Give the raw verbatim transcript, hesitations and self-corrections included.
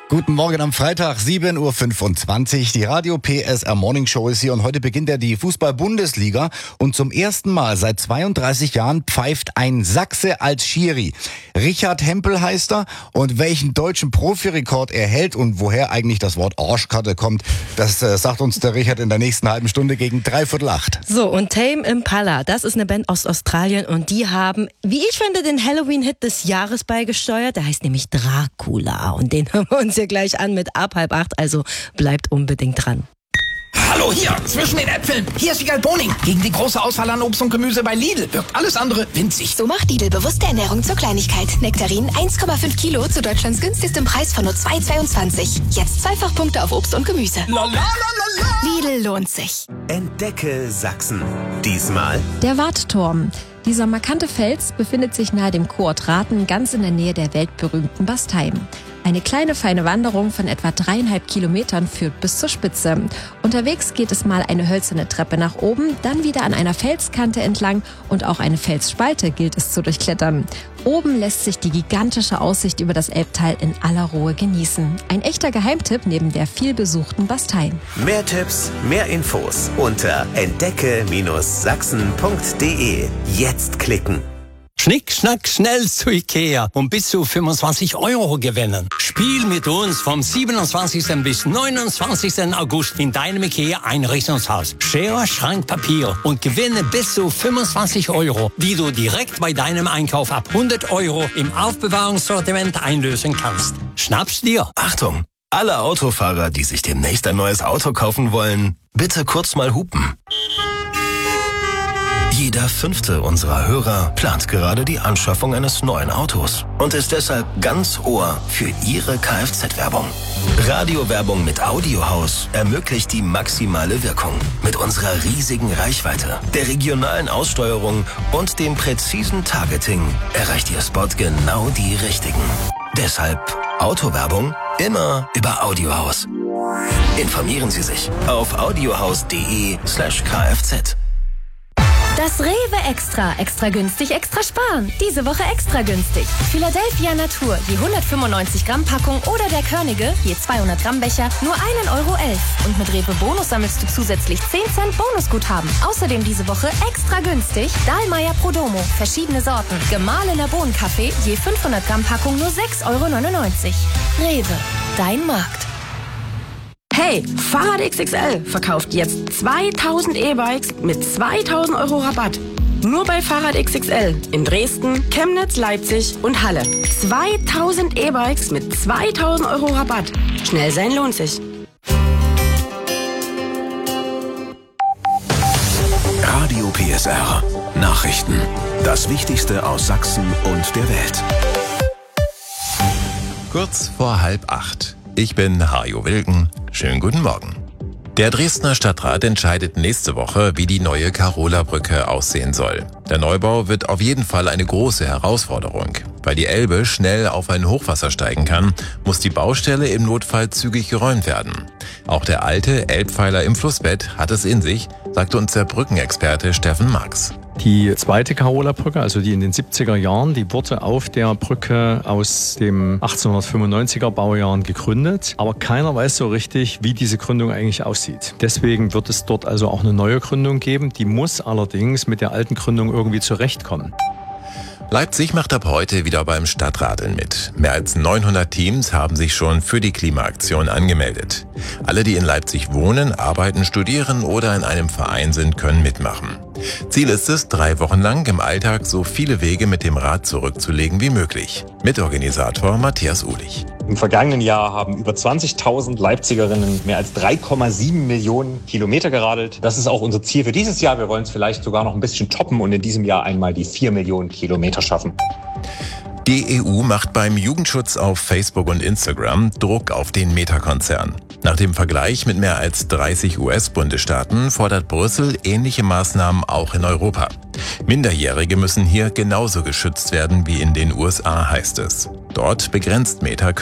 Guten Morgen am Freitag, sieben Uhr fünfundzwanzig. Die Radio P S R Morning Show ist hier und heute beginnt ja die Fußball-Bundesliga. Und zum ersten Mal seit zweiunddreißig Jahren pfeift ein Sachse als Schiri. Richard Hempel heißt er. Und welchen deutschen Profirekord er hält und woher eigentlich das Wort Arschkarte kommt, das äh, sagt uns der Richard in der nächsten halben Stunde gegen dreiviertel acht. So, und Tame Impala, das ist eine Band aus Australien und die haben, wie ich finde, den Halloween-Hit des Jahres beigesteuert. Der heißt nämlich Dracula und den hören wir uns hier gleich an mit ab halb acht, also bleibt unbedingt dran. Hallo hier, zwischen den Äpfeln. Hier ist Wiegald Boning. Gegen die große Auswahl an Obst und Gemüse bei Lidl wirkt alles andere winzig. So macht Lidl bewusste Ernährung zur Kleinigkeit. Nektarinen eins Komma fünf Kilo zu Deutschlands günstigstem Preis von nur zwei Komma zweiundzwanzig. Jetzt Zweifachpunkte auf Obst und Gemüse. Lalalala. Lidl lohnt sich. Entdecke Sachsen. Diesmal der Wartturm. Dieser markante Fels befindet sich nahe dem Kurort Rathen, ganz in der Nähe der weltberühmten Bastheim. Eine kleine, feine Wanderung von etwa dreieinhalb Kilometern führt bis zur Spitze. Unterwegs geht es mal eine hölzerne Treppe nach oben, dann wieder an einer Felskante entlang und auch eine Felsspalte gilt es zu durchklettern. Oben lässt sich die gigantische Aussicht über das Elbtal in aller Ruhe genießen. Ein echter Geheimtipp neben der vielbesuchten Bastheim. mehr Tipps, mehr Infos unter entdecke Sachsen punkt de. Jetzt klicken. Schnick, schnack, schnell zu Ikea und bis zu fünfundzwanzig Euro gewinnen. Spiel mit uns vom siebenundzwanzigsten bis neunundzwanzigsten August in deinem Ikea Einrichtungshaus. Schere, Schrank, Papier und gewinne bis zu fünfundzwanzig Euro, die du direkt bei deinem Einkauf ab hundert Euro im Aufbewahrungssortiment einlösen kannst. Schnapp's dir. Achtung! Alle Autofahrer, die sich demnächst ein neues Auto kaufen wollen, bitte kurz mal hupen. Jeder fünfte unserer Hörer plant gerade die Anschaffung eines neuen Autos und ist deshalb ganz Ohr für Ihre Kfz-Werbung. Radiowerbung mit Audiohaus ermöglicht die maximale Wirkung. Mit unserer riesigen Reichweite, der regionalen Aussteuerung und dem präzisen Targeting erreicht Ihr Spot genau die Richtigen. Deshalb Autowerbung immer über Audiohaus. Informieren Sie sich auf audiohaus.de slash kfz. Das Rewe Extra. Extra günstig, extra sparen. Diese Woche extra günstig. Philadelphia Natur, je hundertfünfundneunzig Gramm Packung oder der Körnige, je zweihundert Gramm Becher, nur ein Euro elf. Und mit Rewe Bonus sammelst du zusätzlich zehn Cent Bonusguthaben. Außerdem diese Woche extra günstig Dahlmeier Prodomo, verschiedene Sorten. Gemahlener Bohnenkaffee, je fünfhundert Gramm Packung nur sechs Euro neunundneunzig. Rewe, dein Markt. Hey, Fahrrad X X L verkauft jetzt zweitausend E-Bikes mit zweitausend Euro Rabatt. Nur bei Fahrrad X X L in Dresden, Chemnitz, Leipzig und Halle. zweitausend E-Bikes mit zweitausend Euro Rabatt. Schnell sein lohnt sich. Radio P S R. Nachrichten. Das Wichtigste aus Sachsen und der Welt. Kurz vor halb acht. Ich bin Hajo Wilken. Schönen guten Morgen. Der Dresdner Stadtrat entscheidet nächste Woche, wie die neue Karola-Brücke aussehen soll. Der Neubau wird auf jeden Fall eine große Herausforderung. Weil die Elbe schnell auf ein Hochwasser steigen kann, muss die Baustelle im Notfall zügig geräumt werden. Auch der alte Elbpfeiler im Flussbett hat es in sich, sagte uns der Brückenexperte Steffen Marx. Die zweite Karola-Brücke, also die in den siebziger Jahren, die wurde auf der Brücke aus dem achtzehnhundertfünfundneunziger Baujahren gegründet. Aber keiner weiß so richtig, wie diese Gründung eigentlich aussieht. Deswegen wird es dort also auch eine neue Gründung geben. Die muss allerdings mit der alten Gründung irgendwie zurechtkommen. Leipzig macht ab heute wieder beim Stadtradeln mit. Mehr als neunhundert Teams haben sich schon für die Klimaaktion angemeldet. Alle, die in Leipzig wohnen, arbeiten, studieren oder in einem Verein sind, können mitmachen. Ziel ist es, drei Wochen lang im Alltag so viele Wege mit dem Rad zurückzulegen wie möglich. Mitorganisator Matthias Uhlich. Im vergangenen Jahr haben über zwanzigtausend Leipzigerinnen mehr als drei Komma sieben Millionen Kilometer geradelt. Das ist auch unser Ziel für dieses Jahr. Wir wollen es vielleicht sogar noch ein bisschen toppen und in diesem Jahr einmal die vier Millionen Kilometer schaffen. Die E U macht beim Jugendschutz auf Facebook und Instagram Druck auf den Meta-Konzern. Nach dem Vergleich mit mehr als dreißig U S-Bundesstaaten fordert Brüssel ähnliche Maßnahmen auch in Europa. Minderjährige müssen hier genauso geschützt werden wie in den U S A, heißt es. Dort begrenzt Meta